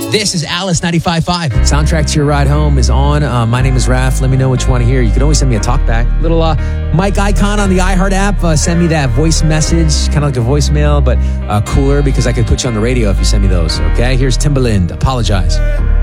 This is Alice 95.5. Soundtrack to your ride home is on. My name is Raph. Let me know what you want to hear. You can always send me a talkback. Little mic icon on the iHeart app. Send me that voice message, kind of like a voicemail, but cooler because I could put you on the radio if you send me those. Okay, here's Timbaland. Apologize.